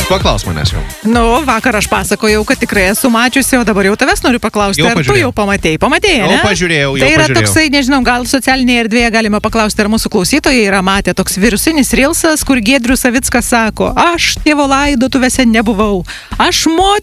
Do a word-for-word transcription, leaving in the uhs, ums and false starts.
Paklaus manęs jau. Nu, vakar aš pasakojau, kad tikrai esu mačiusi, o dabar jau tavęs noriu paklausti, Jau ar tu pažiūrėjau. jau pamatėjai? Pamatėjai, Jau ne? pažiūrėjau, jau Tai yra pažiūrėjau. toksai, nežinau, gal socialinėje erdvėje galime paklausti, ar mūsų klausytojai yra matę toks virusinis rilsas, kur Giedrius Savickas sako, aš tėvo laidotuvėse nebuvau, aš moterį